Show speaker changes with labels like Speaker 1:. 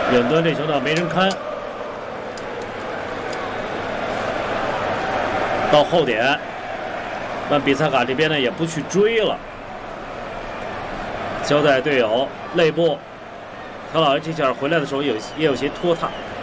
Speaker 1: 远端这球呢没人看，到后点，但比萨卡这边呢也不去追了，交代队友内部。特劳这下回来的时候也有些拖沓。